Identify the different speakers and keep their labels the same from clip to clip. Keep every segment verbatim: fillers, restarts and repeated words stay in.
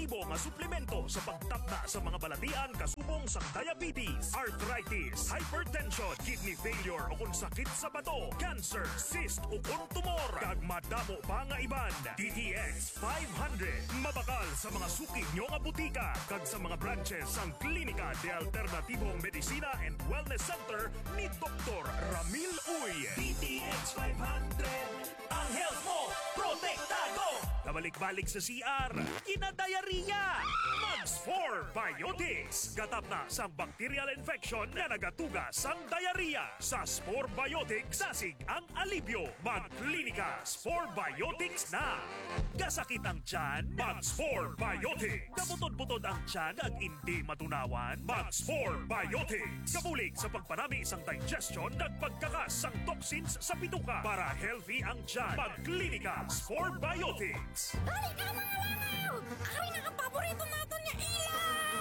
Speaker 1: alternatibo nga suplemento sa pagtapna sa mga balatian kasubong sa diabetes, arthritis, hypertension, kidney failure o kung sakit sa bato, cancer, cyst o kung tumor, kag madamo pa nga iban. D T X five hundred mabakal sa mga suki nyo nga butika kag sa mga branches sang Klinika de Alternatibong Medicina and Wellness Center ni Doktor Ramil Uy. D T X five hundred, ang health mo protektado. Kabalik-balik sa C R, kinadayariya. Mags four Biotics. Gatap na sang bacterial infection na nagatuga sang diarrhea. Sa Spore Biotics, sasig ang alibyo. Mag-klinika, Spore Biotics na. Gasakit ang tiyan, Mags four Biotics. Kabutod-butod ang tiyan ag hindi matunawan, Mags four Biotics. Kabulig sa pagpanami sang digestion at pagkakas sang toxins sa bituka. Para healthy ang tiyan, mag-klinika, Spore Biotics.
Speaker 2: Dali ka mga langaw! Ari na ang paborito natin niya, Ila!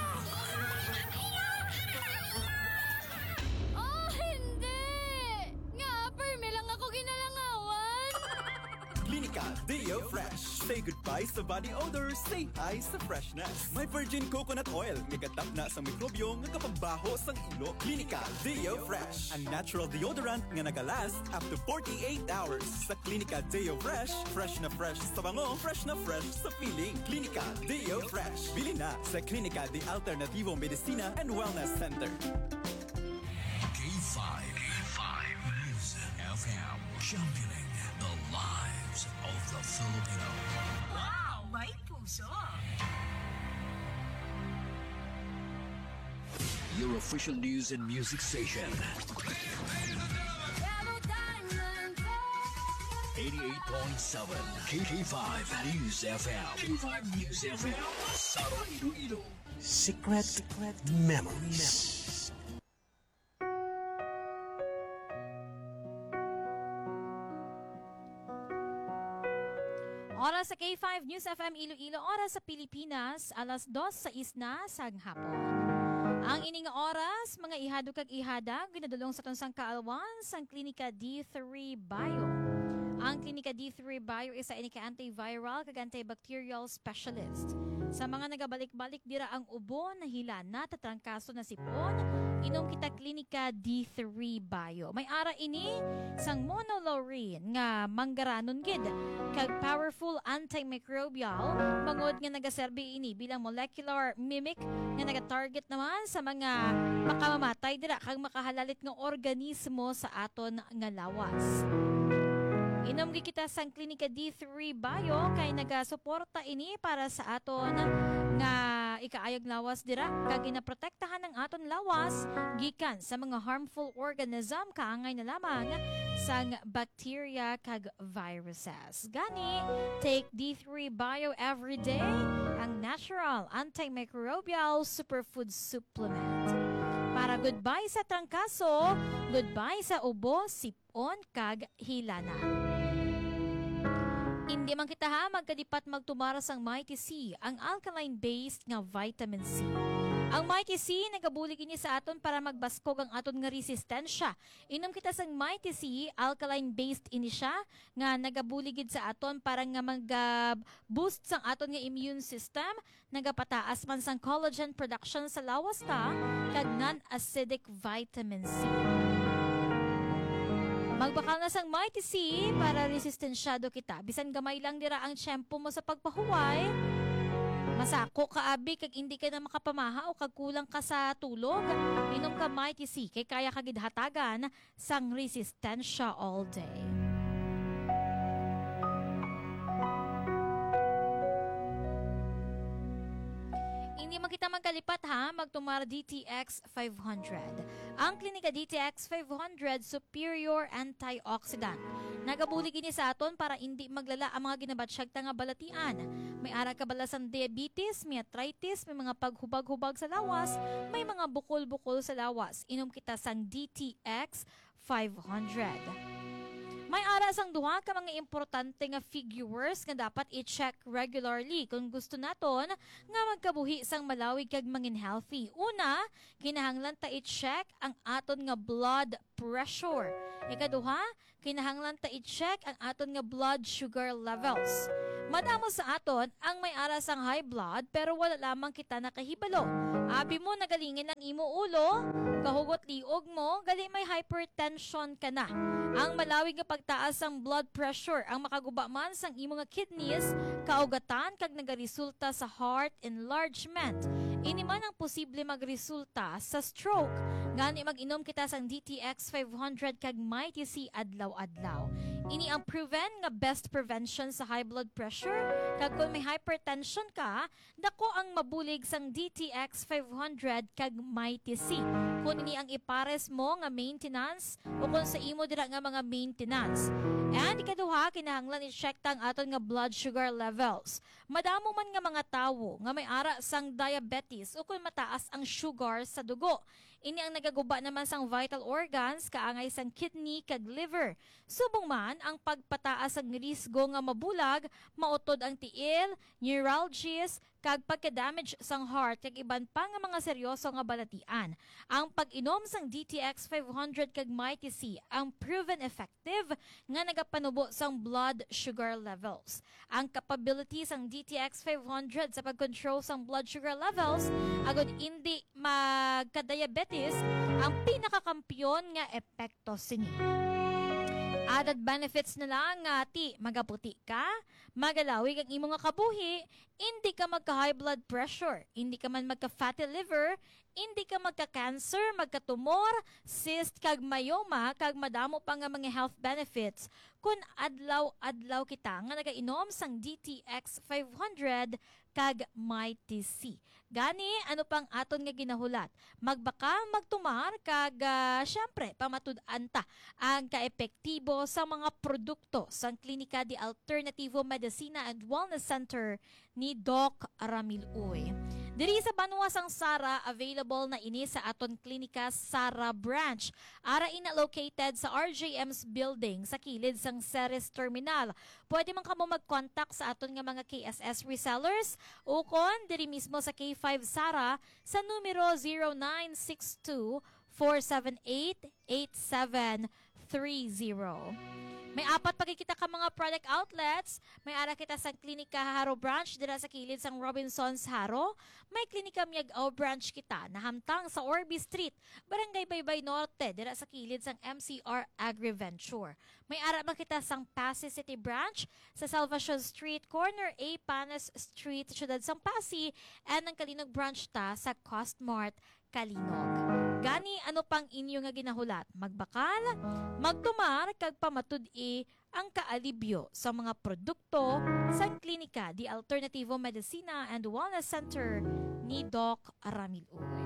Speaker 3: Oh, hindi! Nga, perme lang ako ginalangawan!
Speaker 4: Klinika Deo Fresh. Say goodbye sa body odor, say hi sa freshness. May virgin coconut oil, nagatap na sa mikrobyo nga kapagbaho sang ilo. Klinika Deo Fresh, ang natural deodorant nga nagalast up to forty-eight hours. Sa Klinika Deo Fresh, fresh na fresh sa bango, fresh na fresh sa feeling. Klinika Deo Fresh. Bili na sa Klinika de Alternativo Medicina and Wellness Center.
Speaker 5: K five, K five News F M, championing the lives of the Filipino.
Speaker 2: Wow! May puso!
Speaker 5: Your official news and music station. eighty-eight point seven K five News F M. K five News F M. Saro Iloilo. Secret, secret memories.
Speaker 3: Oras sa K five News F M Iloilo, oras sa Pilipinas, alas dos sa isna sang hapon. Ang ining oras, mga ihado kag ihada, ginadulong sa tonsang kaalwan sang Klinika D three Bio. Ang Klinika D three Bio isa ini ka antiviral kag antibacterial specialist. Sa mga nagabalik-balik dira ang ubo, nahila na tatrangkaso na sipon, inom kita Klinika D three Bio. May ara ini sang monolaurin nga manggaranon gid kag powerful antimicrobial mangod nga nagaserbi ini bilang molecular mimic nga naga-target naman sa mga makamamatay dira kag makahalalit nga organismo sa aton nga lawas. Inom gi kita sang Klinika D three Bio kay nagasuporta ini para sa aton nga ikaayag lawas dira kag ginaprotektahan ang aton lawas gikan sa mga harmful organism kaangay na lamang sang bacteria kag viruses. Gani, take D three Bio every day, ang natural antimicrobial superfood supplement. Para goodbye sa trangkaso, goodbye sa ubo, sipon kag hilana. Hindi man kita ha magkadipat magtumara sang Mighty C, ang alkaline-based nga vitamin C. Ang Mighty C nagabulig ini sa aton para magbaskog ang aton nga resistensya. Inom kita sang Mighty C, alkaline-based ini siya nga nagabuligid sa aton para nga mag-boost sang aton nga immune system, nagapataas man sang collagen production sa lawas ta kag non-acidic vitamin C. Magbakal na sang Mighty C para resistensyado kita. Bisan gamay lang dira ang tiyempo mo sa pagpahuway. Masako ka abi kag hindi ka na makapamaha o kag kulang ka sa tulog. Inom ka Mighty C kay kaya kagid hatagan sang resistensya all day. Hindi man kita magkalipat ha, magtumar D T X five hundred. Ang Klinika D T X five hundred Superior Antioxidant. Nagabulig ini sa aton para hindi maglala ang mga ginabatsyag nga balatian. May ara kabalasan diabetes, may arthritis, may mga paghubag-hubag sa lawas, may mga bukol-bukol sa lawas. Inom kita sang D T X five hundred. May aras ang duha ka mga importante nga figures nga dapat i-check regularly kung gusto naton nga magkabuhi sang malawig kag mangin healthy. Una, kinahanglan ta i-check ang aton nga blood pressure. Ikaduha, kinahanglan ta i-check ang aton nga blood sugar levels. Madamo sa aton ang may aras ang high blood pero wala lamang kita nakahibalo. Abi mo nagalingin ang imo ulo, kahugot liog mo, gali may hypertension ka na. Ang malawig nga pagtaas ang blood pressure ang makaguba man sang imo nga kidneys, kaugatan kag nagaresulta sa heart enlargement. Ini man ang posible magresulta sa stroke. Gani mag-inom kita sang D T X five hundred kag Mighty C adlaw-adlaw. Ini ang proven nga best prevention sa high blood pressure. Kag kung may hypertension ka, dako ang mabulig sang D T X five hundred kag Mighty C. Kung ini ang ipares mo nga maintenance o kung sa imo dira nga mga maintenance. And ikaduha, kinahanglan i-check tang aton nga blood sugar levels. Madamo man nga mga tawo nga may ara sang diabetes o kung mataas ang sugar sa dugo. Ini ang nagaguba naman sang vital organs, kaangay sang kidney kag liver. Subong man ang pagpataas ang risgo nga mabulag, mautod ang tiil, neuralgias, kag pagka-damage sang heart kag iban pa nga mga seryoso nga balatian. Ang pag-inom sang D T X five hundred kag Mighty C ang proven effective nga nagapanubo sang blood sugar levels. Ang capability sang D T X five hundred sa pag-control sang blood sugar levels agud hindi magka-diabetes ang pinakakampiyon nga epekto sini. Added benefits na lang nga ti magaputi ka, magalawig ang imo nga kabuhi, hindi ka magka-high blood pressure, hindi ka man magka-fatty liver, hindi ka magka-cancer, magka-tumor, cyst kag myoma, kag madamo pa nga mga health benefits kun adlaw-adlaw kita nga nagainom sang D T X five hundred kag Mighty C. Gani, ano pang aton nga ginahulat? Magbaka, magtumar, kag uh, syempre, pamatud-an ta ang kaepektibo sa mga produkto sa Klinika de Alternativo Medicina and Wellness Center ni Doc Ramil Uy. Diri sa Banwasang Sara, available na ini sa aton klinika Sara Branch. Ara ina located sa R J M's building sa kilid sang Ceres Terminal. Pwede man kamo mag-contact sa aton nga mga K S S resellers o kon diri mismo sa K five Sara sa numero zero nine six two, four seven eight, eight seven three zero. May apat pagkikita ka mga product outlets. May ara kita sa Klinika Haro Branch dira sa kilid sang Robinsons Haro. May Klinika Miag-Aw Branch kita na hamtang sa Orby Street, Barangay Baybay Norte dira sa kilid sang M C R Agriventure. May ara man kita sang Pasay City Branch sa Salvacion Street, corner A Panes Street, Ciudad Sang Pasay, and ang Kalinog Branch ta sa Costmart Kalinog. Gani, ano pang inyo nga ginahulat? Magbakal, magtumar, kag pamatud-i ang kaalibyo sa mga produkto sa Klinika de Alternativo Medicina and Wellness Center ni Doc Ramil Uy.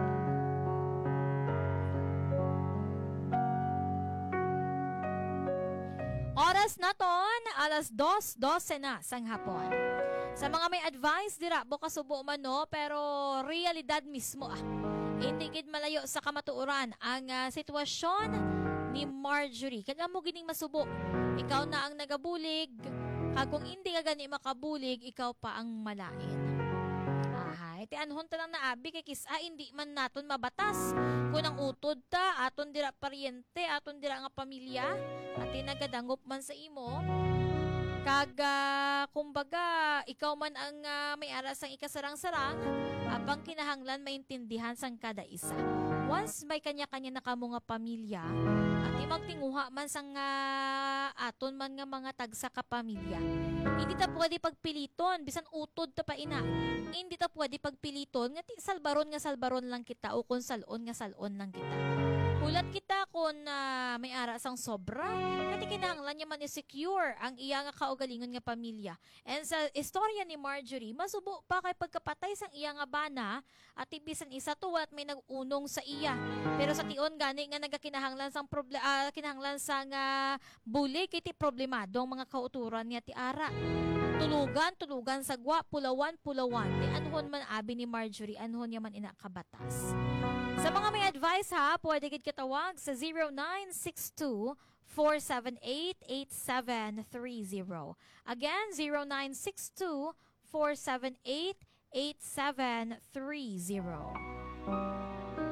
Speaker 3: Oras naton, alas dos dose na sang hapon. Sa mga may advice, dira, bukas subo man no, pero realidad mismo ah. Hindi gid malayo sa kamatuoran ang uh, sitwasyon ni Marjorie. Kaya mo gining masubo. Ikaw na ang nagabulig. Kag kung hindi ka gani makabulig, ikaw pa ang malain. Ahay, ti anhon ta lang na abi kay kisa hindi man naton mabatas. Kung ang utod ta, aton dira paryente, aton dira nga pamilya, at nagadangop man sa imo. Kag uh, kumbaga, ikaw man ang uh, may aras ang ikasarang-sarang, abang kinahanglan maintindihan sang kada isa. Once may kanya-kanya na kamo nga pamilya, at magtinguha man sang uh, aton man nga mga tagsa ka pamilya. Hindi ta pwede pagpiliton, bisan utod ta pa ina. Hindi ta pwede pagpiliton, nga ti salbaron nga salbaron lang kita o kung salon nga salon lang kita. Hulat kita kung uh, may ara sang sobra, kasi kinahanglan niya man i-secure ang iya nga kaugalingon nga pamilya. And sa istorya ni Marjorie, masubo pa kay pagkapatay sang iya nga bana at ibisan isa tuwat may nag-unong sa iya. Pero sa tion gani nga nagakinahanglan sang proble- uh, kinahanglan sang uh, bulig iti problemadong mga kauturan niya ti ara. Tulugan, tulugan sagwa, pulawan, pulawan. Ni anhon man abi ni Marjorie, anhon niya man inakabatas. Sa mga may advice ha, pwede gid katawag sa zero nine six two, four seven eight, eight seven three zero. Again, zero nine six two, four seven eight, eight seven three zero.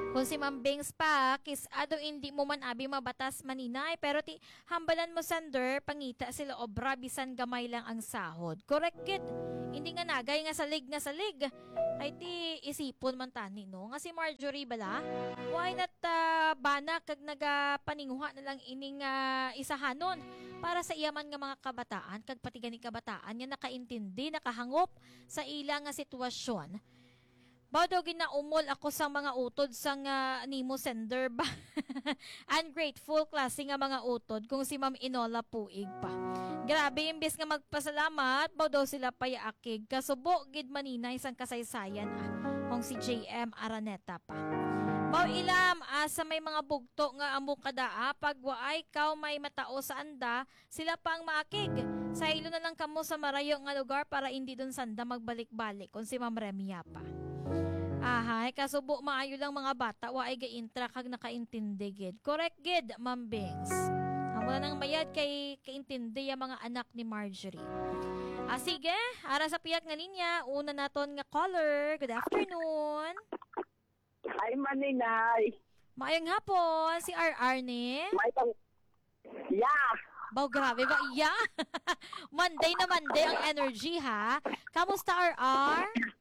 Speaker 3: Kung si Ma'am Bings pa, kis ado hindi mo man abi mabatas maninay, pero ti hambalan mo sender, pangita sila obra, bisan gamay lang ang sahod. Correct kid. Hindi nga nagay nga salig nga salig. Ay ti isipon man tani no. Nga si Marjorie bala, why not uh, bana kag nagapaninguha na lang ining uh, isahanon para sa iyaman nga mga kabataan, kag pati gani kabataan nga nakaintindi, nakahangop sa ilang nga sitwasyon. Bado ginaumol ako sa mga utod sa nga nimo sender ba? Ungrateful klase nga mga utod kung si Ma'am Inola Puig pa. Grabe, imbes nga magpasalamat, bado sila payaakig. Kasubo gid maninay sang kasaysayan ah. Kung si J M Araneta pa. Bao ilam asa may mga bugto nga amo kadaa pag waay kaw may matao sa anda, sila pang maakig. Sa ilo na lang kamo sa marayo nga lugar para hindi dun sanda magbalik-balik kung si Ma'am Remia pa. Ahay, kasubo maayo lang mga bata, waay ga-intra kag nakaintindi gid. Correct gid, Ma'am Bings. Amo na nang mayad kay kaintindi yung mga anak ni Marjorie. Ah, sige, ara sa piyak nga ninya, una naton nga caller. Good afternoon.
Speaker 6: Ay, maninay.
Speaker 3: Maayong hapon, si R R ni.
Speaker 6: May pang... Yeah.
Speaker 3: Baw, grabe ba? Yeah. Monday na Monday ang energy, ha? Kamusta, R R?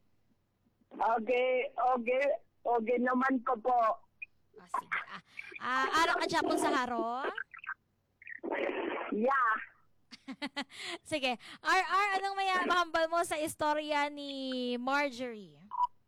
Speaker 6: Okay, okay. Okay naman ko po.
Speaker 3: Ah, sige. Ah, ah ara ka Japon sa haro?
Speaker 6: Yeah.
Speaker 3: Sige. R R, anong may mahambal mo sa istorya ni Marjorie?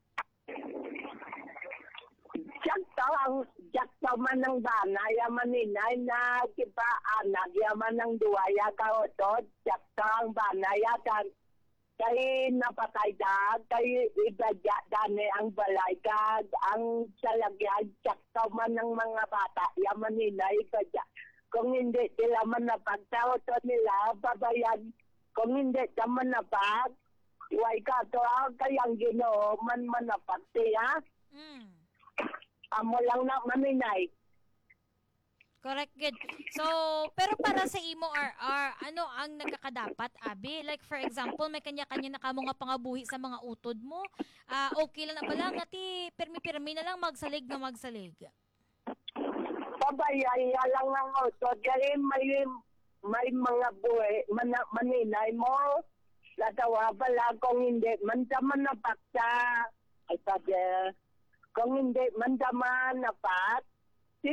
Speaker 6: Jakta ang jakta man ng bana, yaman ninay na kipa anak, yaman ng duwaya ka otod, jakta ang bana, yakan. Kay napatay da, kay ibadya dani ang balay kag ang salagyan, jakta man ng mga bata, yaman ninay, ibadya. Kung hindi sila man napagtao to nila, babayan. Kung hindi sila man napag, iway ka to, kayang ginoo, man man napagti, ha?
Speaker 3: Mm.
Speaker 6: Amo lang na maninay.
Speaker 3: Correct, good. So, pero para sa imo, R R, ano ang nagkakadapat, abi? Like, for example, may kanya-kanya na kamo nga pangabuhi sa mga utod mo. Ah, okay lang na pala, nga ti, pirmi-pirmi na lang magsalig na magsalig.
Speaker 6: Pabayaya lang ang auto. Kaya may, may mga buhay, man, maninay mo. Natawa pala kung hindi, mandaman na paksa. Ay, sabi, kung hindi, mandaman na pak, si,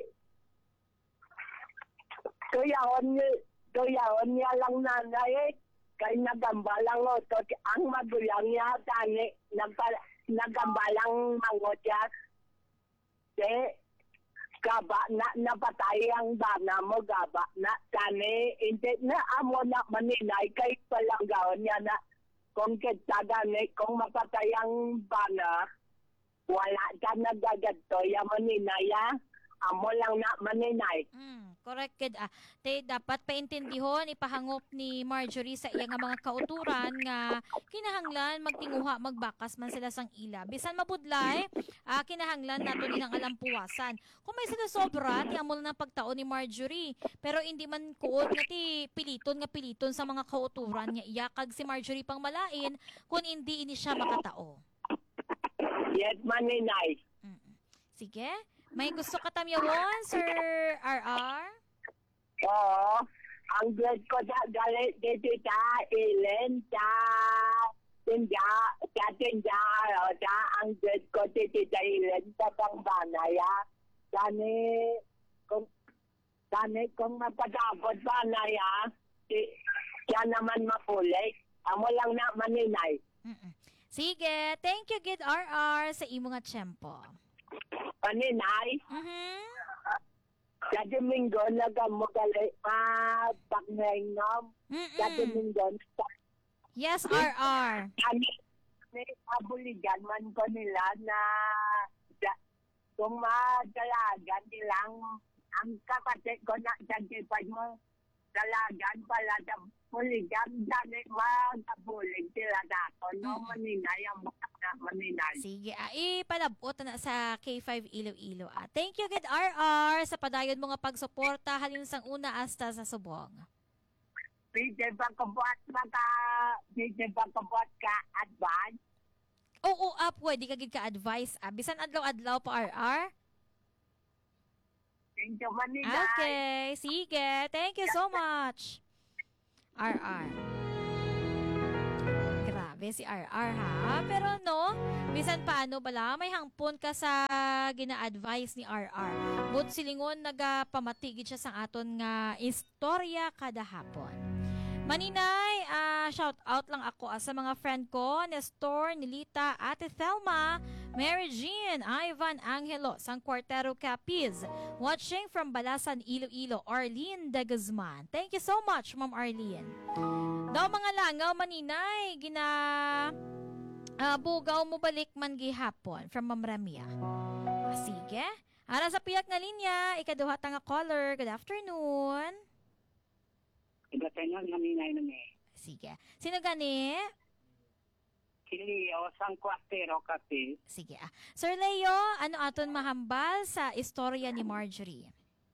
Speaker 6: Kuyaon niya, kuyaon niya lang nanay, kay nagambalang auto. Ang magulang niya, tani, nagpa, nagambalang mangot niya. Si, gaba na napatay ang bana mo, gaba na tani, hindi na amo na maninay, kay palanggaon niya na, kung kita gani, kung mapatay ang bana, wala ka nagagadto, ya maninay, ya. Amo lang na maninay.
Speaker 3: Mm, correct, kid. Ah, te, dapat paintindihon, ipahangop ni Marjorie sa iya nga mga kauturan nga kinahanglan magtinguha, magbakas man sila sang ila. Bisan mabudlay, ah, kinahanglan nato nilang alampuwasan. Kung may sinasobra, ti amo lang ng pagtaon ni Marjorie. Pero hindi man kuot nga ti piliton nga piliton sa mga kauturan niya iya kag si Marjorie pang malain kung hindi ini siya makatao.
Speaker 6: Yes, maninay.
Speaker 3: Mm-mm. Sige. May gusto ka tamyawon, Sir R R?
Speaker 6: Oo. Ang grade ko sa galit dito sa Ilen, sa tinda, sa tinda, o sa ang grade ko dito sa Ilen, sa Pangbanaya. Sani, kung, sani, kung mapadabot Banaya, si, siya naman mapulik. Amo lang na maninay.
Speaker 3: Mm-mm. Sige, thank you, Gid R R, sa imo nga tiyempo.
Speaker 6: Maninay,
Speaker 3: Mhm.
Speaker 6: sa Domingo, nagamugali, ah, pagnayngam. Sa
Speaker 3: Mm-mm.
Speaker 6: Domingo,
Speaker 3: Yes, R R.
Speaker 6: Ani, may abuligan man ko nila na da, kung madalagan nilang ang kapatid ko na dagipad mo dalagan pala sa buligan dali magabulig sila dato no maninay ang mga na maninay.
Speaker 3: Sige, ah, ipalabot na sa K five Iloilo. Ah. Thank you, Gid R R, sa padayon mo nga pagsuporta halin sang una hasta sa subong.
Speaker 6: Pwede ba kabuat maka, pwede ba kabuat ka advance?
Speaker 3: Oo, ah, pwede ka gid ka advice. Ah, bisan adlaw-adlaw pa R R.
Speaker 6: Thank you, Manila.
Speaker 3: Okay, sige. Thank you so much. R R. Grabe si R R ha. Pero no, bisan paano bala, may hangpon ka sa gina-advise ni R R. But silingon nagapamatigid siya sa aton nga istorya kada hapon. Maninay, ah, shout out lang ako ah, sa mga friend ko, Nestor, Nilita, Ate Thelma, Mary Jean, Ivan Angelo, San Cuartero Capiz, watching from Balasan, Iloilo, Arlene de Guzman. Thank you so much, Ma'am Arlene. Daw mga langaw, Maninay, gina ah, bugaw mo balik man gihapon from Ma'am Ramia. Ah, sige. Ara sa piyak nga linya, ikaduha ta nga caller. Good afternoon.
Speaker 6: Iba tayo nga minay na may.
Speaker 3: Sige. Sino gani?
Speaker 6: Si Leo, San Cuartero Capiz.
Speaker 3: Sige ah. Sir Leo, ano aton mahambal sa istorya ni Marjorie?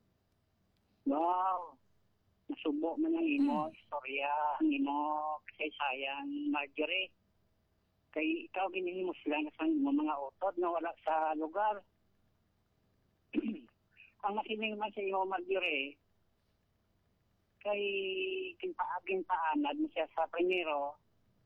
Speaker 6: Wow. Nasubo man ang imo,
Speaker 3: Mm.
Speaker 6: istorya, ang imo, kasaysayan, Marjorie. Kay ikaw ginihimos lang sa imo mga utod na wala sa lugar. Ang masining man sa imo, Marjorie, kay kinpaaging paanad mo siya sa primero.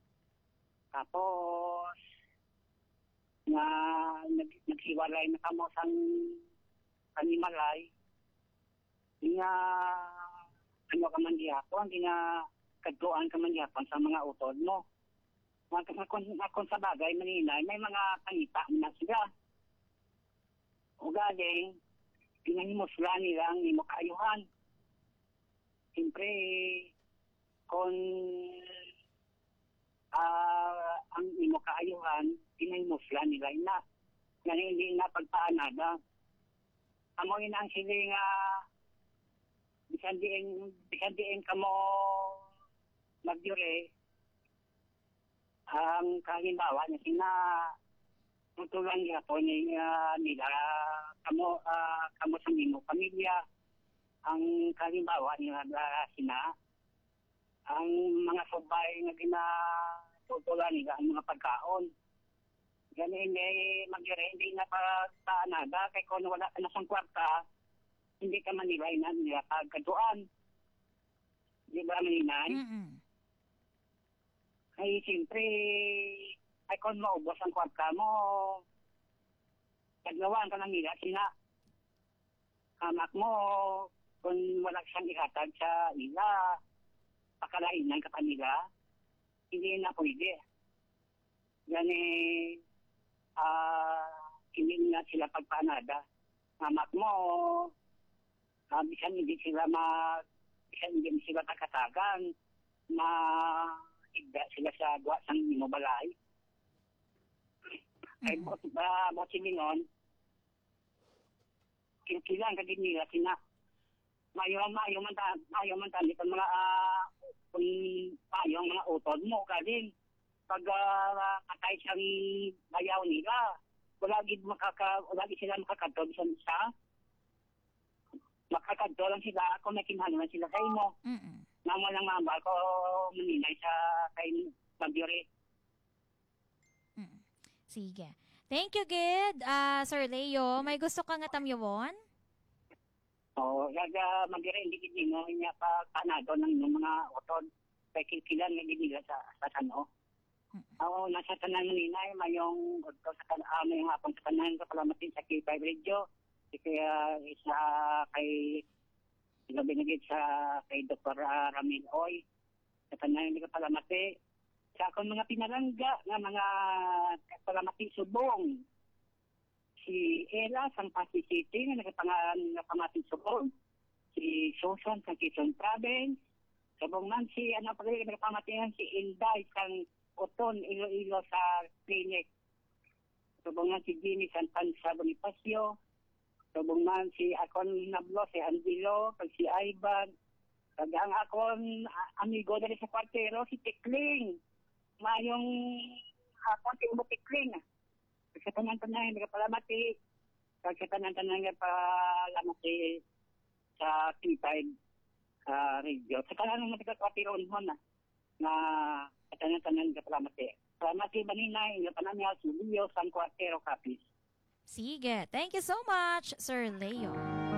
Speaker 6: Tapos, na nag, naghiwalay na kamo sa kanimalay. Nga, ano ka man dihapon, di nga kadtuan ka man dihapon sa mga utod mo. Mga akon, akon sa bagay, Maninay, may mga pangita na sila. O galing, pinangimusla nila ang imo kaayuhan. Siyempre, kung uh, ang imo kaayuhan, pinangimusla nila na. Nga hindi na pagpaanada. Amo ina ang sili nga bisan diin bisan diin kamo magyure ang kalimbawa niya sina tutulang niya po niya nila kamo uh, kamo sa imo pamilya ang kalimbawa nila sina ang mga subay nga gina tutulan nila ang mga pagkaon. Yan hindi magyure, hindi na pagpaanada kay kung wala ka na sa kwarta, hindi ka manilay na nila pagkaduan. Di ba, Maninay?
Speaker 3: Mm-mm.
Speaker 6: Ay, siyempre, ay kung maubos ang kwarta mo, naglawaan ka ng nila, sina, amak mo, kung wala siyang ihatag sa nila, pakalainan ka pa nila, hindi na pwede. Yan eh, uh, hindi na sila pagpanada. Amak mo, uh, bisan hindi sila ma, bisan hindi sila takatagan, ma-igda sila sa gawa sang imo balay. Ay, mm-hmm. ba, mo silingon, kinkilang ka din nila, sina, mayo, mayo man ta, mayo man ta, dito mga, uh, kung mayo mga utod mo, kading, pag uh, katay siyang bayaw nila, wala gid makaka wala gid sila makakadto bisan isa. Makakadto lang sila kung may kinahanglan sila kay mo.
Speaker 3: Mm.
Speaker 6: Namo lang mambal ko Maninay sa kay Magyore.
Speaker 3: Mm. Sige. Thank you, Gid. Uh, Sir Leo, may gusto ka nga tamyawon?
Speaker 6: Oo, yaga Magyore hindi gid mo niya pa kanado ng mga utod kay kikilan nga gid nila sa sa Sano. Oo, nasa tanan Maninay, mayong udto sa tanan, uh, mayong hapon sa tanan ko palamatin sa K five Radio. Kaya isa kay ilo binigit sa kay Doctor Uh, Ramil Oy. Sa tanan ko palamati. Sa akong mga pinalangga nga mga palamati subong. Si Ella sang Pasig City nga nagapangalan nga pamati subong. Si Susan sa Quezon Province. Subong man si ano pa rin nagapamatihan si Inday sang Oton, Iloilo sa clinic. Subong man si Jimmy Santan sa Bonifacio. Subong man si Akon Nablo, si Angelo, kag si Ivan. Kag ang akon amigo dali sa kwartero, si Tikling. Mayong akon si Ubo Tikling. Kag sa tanan-tanan, nagapalamati. Kag sa tanan-tanan, nagapalamati sa T five uh, radio. Sa tanan ng mga kwartero mo na, na tanan-tanan ka palamati. Salamat kay Maninay, yung tanan niya si Leo San Cuartero Capiz.
Speaker 3: Sige. Thank you so much, Sir Leo.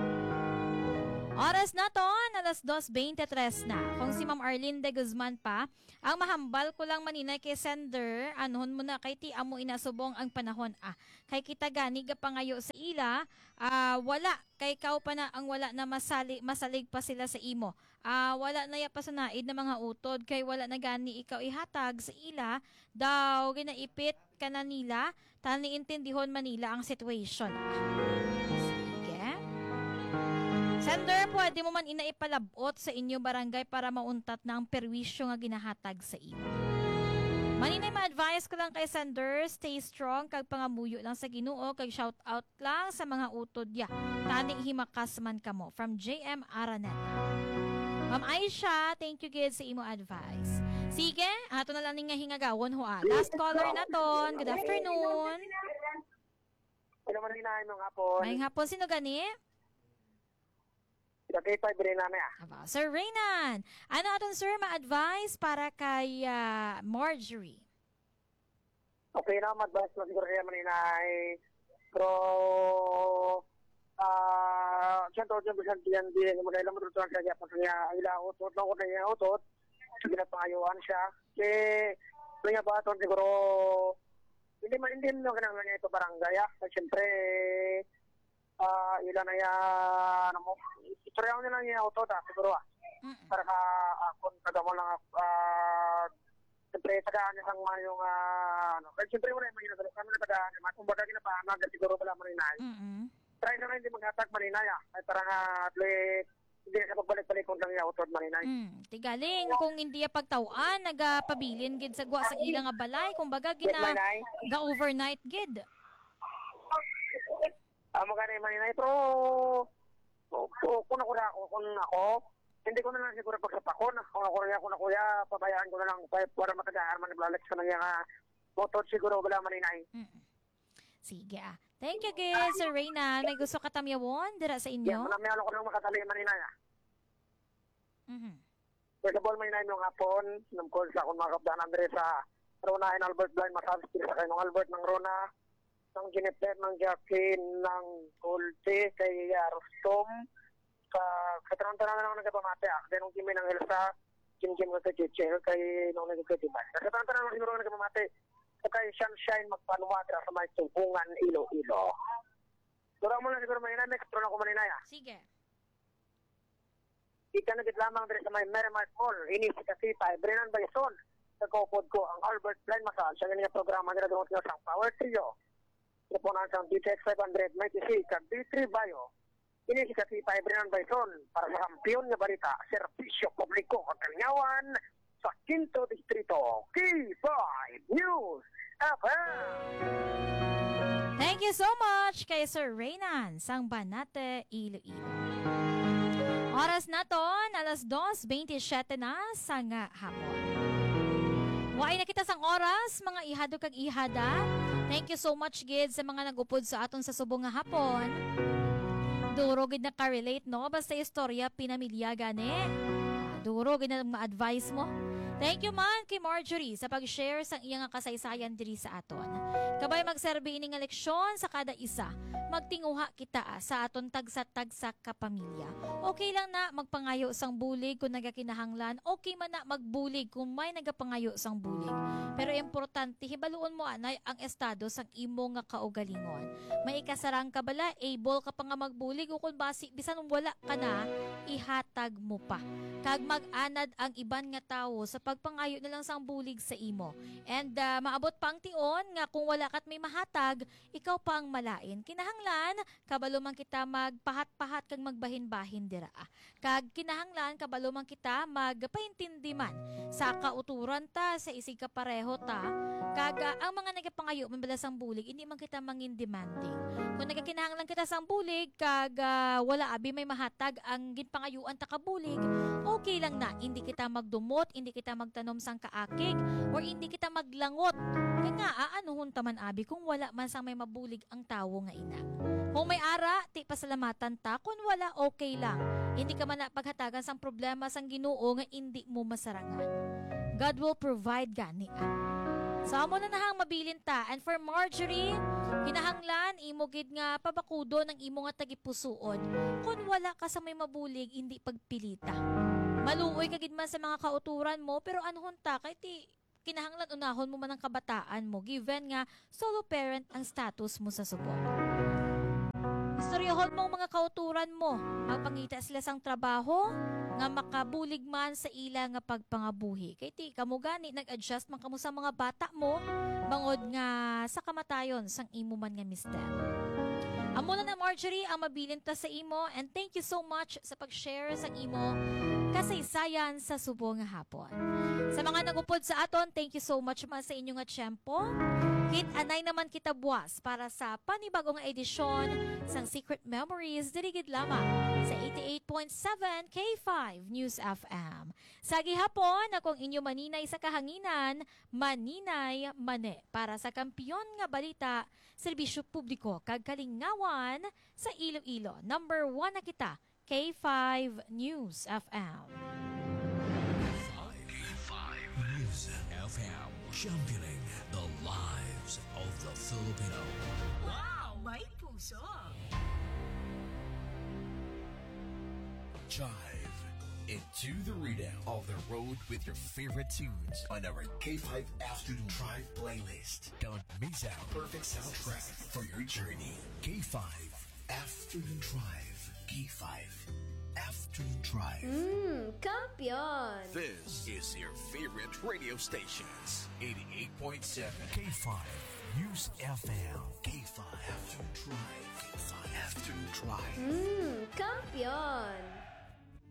Speaker 3: Oras na to, alas dos twenty-three na. Kung si Ma'am Arlene de Guzman pa, ang mahambal ko lang maninay kay sender, anuhon mo na kay ti amo inasubong ang panahon. Ah, kay kita gani ga pangayo sa ila, ah, wala. Kay kao pa na ang wala na masali, masalig pa sila sa imo. Ah, wala na ya pa sa naid na mga utod, kay wala na gani ikaw ihatag sa ila, daw ginaipit ka na nila, tani intindihon manila ang situation. Sige. Sender, pwede mo man inaipalabot sa inyo barangay para mauntat na ang perwisyo nga ginahatag sa imo. Maninay ma-advise ko lang kay Sender, stay strong, kag pangamuyo lang sa Ginoo, kag shout out lang sa mga utod ya. Tani himakas man kamo. From J M Araneta. Ma'am Aisha, thank you gid sa imo advice. Sige, ato na lang ning nga hingagawon ho ah. Last caller na ton. Good afternoon.
Speaker 6: Hello Maninay, mga hapon.
Speaker 3: May hapon, sino gani?
Speaker 6: Dati pa ibigay namin ah.
Speaker 3: Aba, Sir Reynan, ano aton sir ma-advise para kay ah, Marjorie?
Speaker 6: Okay na, mag-advise na siguro kaya Maninay. Pero, ah, siyento, siyento, siyento, yan, di, mo dahil mo tutunan siya, kaya niya, ila, utot, na utot niya, utot, pinapangayuan siya. Kaya, kaya ba ito, siguro, hindi man, hindi mo kinanglan niya ito barangay, ah. Kasi, siyempre, ah, ilan na yan, ano mo, ituryaw nila niya utot, ah, siguro, ah.
Speaker 3: Mm-mm.
Speaker 6: Para ka, ah, kung taga mo lang, ah, siyempre, tagaan niya sang mga yung, ah, ano, kasi siyempre, wala yung mga ginagawa, kami na tagaan niya, kung baga ginapahamag, siguro wala Maninay.
Speaker 3: Mm-mm.
Speaker 6: Try na hindi maghatag Maninay, ah. Ay, parang, ah, at least, hindi na pagbalik-balik kung lang niya utod Maninay.
Speaker 3: Mm, tigaling kung hindi ya pagtawaan nagapabilin gid sa gwa sa ilang nga balay kumbaga
Speaker 6: Wait,
Speaker 3: gina
Speaker 6: Maninay.
Speaker 3: ga overnight gid.
Speaker 6: Ah, magana yung Maninay, pero, kung kung ako na, kung ako, hindi ko na lang siguro pagsapakon. Kung ako na, kung ako ya, pabayaan ko na lang, para matagaan man, iblalak sa nangyang, ah, utod siguro wala Maninay.
Speaker 3: Mm. Sige ah. Thank you gid Sir Reynan. May gusto ka tamyawon dira sa
Speaker 6: Yan,
Speaker 3: inyo?
Speaker 6: manami ako nang makatali yung Maninay, ah.
Speaker 3: Mhm.
Speaker 6: First of all, Maninay, nung hapon, nung-call sa akong mga kapdaan Andre sa Rona and Albert Blind, masabi sa kayo ng Albert ng Rona, ng Jennifer, ng Jacqueline, ng Colte, kay uh, Rostom, sa katarang-tarang na lang nagkapamate, ah. Kaya nung kimi ng Elsa, Kim-Kim ka kay Chichel, kay nung nagkakatiban. Katarang-tarang lang siguro nagkapamate, sa kay Sunshine, magpanumadra sa may tungkungan, Ilo-Ilo. Dura mo lang siguro, Maninay, next turn ako Maninay, ah.
Speaker 3: Sige.
Speaker 6: Ikanagit lamang din sa may Merrimark Mall, inisip kasi tayo, Brennan Baison, sa kopod ko, ang Albert Blind Massage, siya ganyan programa nila doon sa Power Trio. Teleponan sa D T X five hundred, may tisi, kag D three Bayo, inisip kasi tayo, Brennan Baison, para sa kampiyon nga balita, serbisyo publiko, kakanyawan, sa Quinto Distrito, K five News F M.
Speaker 3: Thank you so much kay Sir Reynan sang Banate Iloilo. Oras na ton, alas dos twenty-seven na sa nga hapon. Waay na kita sang oras, mga ihado kag ihada. Thank you so much gid sa mga nagupod sa aton sa subong nga hapon. Duro gid na ka-relate no, basta istorya pinamilya gani. Duro gid na ma-advise mo. Thank you man kay Marjorie sa pag-share sa iyang kasaysayan diri sa aton. Kabay magserbi ining leksyon sa kada isa. Magtinguha kita ah, sa aton tagsa-tagsa ka pamilya. Okay lang na magpangayo sang bulig kung nagakinahanglan. Okay man na magbulig kung may nagapangayo sang bulig. Pero importante hibaluon mo anay ang estado sang imo nga kaugalingon. May ikasarang ka bala, able ka pa nga magbulig o kung basi bisan wala ka na, ihatag mo pa. Kag mag-anad ang iban nga tawo sa pagpangayo na lang sang bulig sa imo. And uh, maabot pang tion nga kung wala kat may mahatag, ikaw pa ang malain. Kinahanglan, kabalo man kita magpahat-pahat kag magbahin-bahin dira. Kag kinahanglan, kabalo man kita magpaintindi man sa kauturan ta, sa isig ka pareho ta. Kag uh, ang mga nagapangayo man bala sang bulig, hindi man kita mangin demanding. Kung nagakinahanglan kita sang bulig, kag uh, wala abi may mahatag ang ginpangayuan ta kabulig, okay lang na, hindi kita magdumot, hindi kita magtanom sang kaakig, or hindi kita maglangot. Kaya nga, aanuhon taman abi kung wala man sang may mabulig ang tawo nga ina. Kung may ara, ti pasalamatan ta, kung wala, okay lang. Hindi ka man na paghatagan sang problema sang Ginoo nga hindi mo masarangan. God will provide gani ah. So, amo na nahang mabilin ta. And for Marjorie, kinahanglan, imugid nga pabakudo ng imo nga tagipusuon. Kung wala ka sa may mabulig, hindi pagpilita. Maluoy ka gid man sa mga kauturan mo, pero anhon ta, kay ti kinahanglan unahon mo man ang kabataan mo, given nga solo parent ang status mo sa Subo. Istoryohon mo ang mga kauturan mo, magpangita sila sang trabaho, nga makabulig man sa ila nga pagpangabuhi. Kay ti kamo gani nag-adjust man kamo sa mga bata mo bangod nga sa kamatayon sang imo man nga mister. Amo na na Marjorie ang mabilin ta sa imo, and thank you so much sa pag-share sa imo kasaysayan sa Subo nga hapon. Sa mga nagupod sa aton, thank you so much man sa inyo nga tiyempo. Kit anay naman kita buwas para sa panibagong edisyon sang Secret Memories dirigid lamang sa eighty-eight point seven K five News F M. Sa gihapon, akong inyo maninay sa kahanginan, Maninay Mane, para sa kampiyon nga balita, serbisyo publiko kag kalingawan sa Iloilo. Number one na kita, K five News F M.
Speaker 5: K five News F M, championing the lives of the Filipino.
Speaker 7: Wow! May puso!
Speaker 5: Jive into the readout of the road with your favorite tunes on our K five Afternoon Drive playlist. Don't miss out perfect soundtrack for your journey. K five Afternoon Drive. K five Afternoon Drive.
Speaker 8: Mmm, kampiyon!
Speaker 5: This is your favorite radio stations. eighty-eight point seven K five News F M. K five Afternoon Drive. K five Afternoon Drive.
Speaker 8: Mmm, kampiyon!